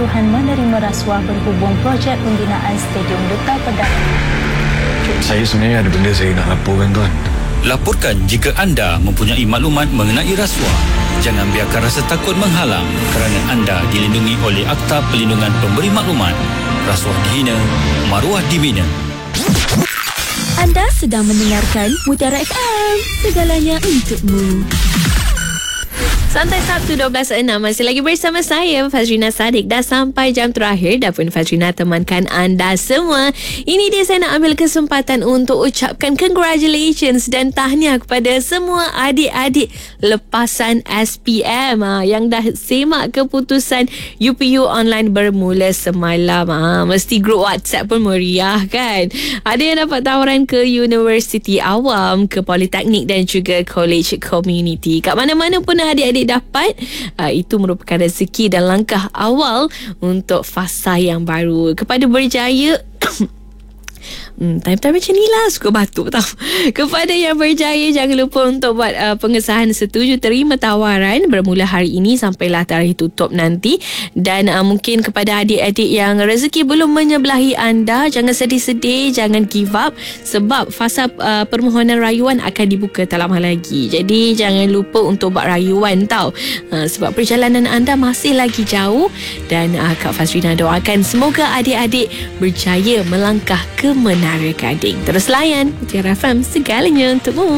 tuduhan menerima rasuah berhubung projek pembinaan Stadium Duta Pedang. Saya sebenarnya ada benda saya nak laporkan, tuan. Laporkan jika anda mempunyai maklumat mengenai rasuah. Jangan biarkan rasa takut menghalang kerana anda dilindungi oleh Akta Perlindungan Pemberi Maklumat. Rasuah dihina, maruah dibina. Anda sedang mendengarkan Mutiara FM, segalanya untukmu. Santai Sabtu 12.06 masih lagi bersama saya Fazrina Sadiq. Dah sampai jam terakhir dah pun Fazrina temankan anda semua. Ini dia saya nak ambil kesempatan untuk ucapkan congratulations dan tahniah kepada semua adik-adik lepasan SPM yang dah semak keputusan UPU online bermula semalam. Mesti grup WhatsApp pun meriah kan. Ada yang dapat tawaran ke Universiti Awam, ke Politeknik dan juga College Community. Kat mana-mana pun adik-adik dapat, itu merupakan rezeki dan langkah awal untuk fasa yang baru. Kepada berjaya time-time macam ni lah, suka batuk tau. Kepada yang berjaya, jangan lupa untuk buat pengesahan setuju terima tawaran bermula hari ini sampailah tarikh tutup nanti. Dan mungkin kepada adik-adik yang rezeki belum menyebelahi anda, jangan sedih-sedih, jangan give up, sebab fasa permohonan rayuan akan dibuka tak lama lagi. Jadi jangan lupa untuk buat rayuan tau, sebab perjalanan anda masih lagi jauh. Dan Kak Fazrina doakan semoga adik-adik berjaya melangkah ke Menara Gading. Terus layan Mutiara FM, segalanya untukmu.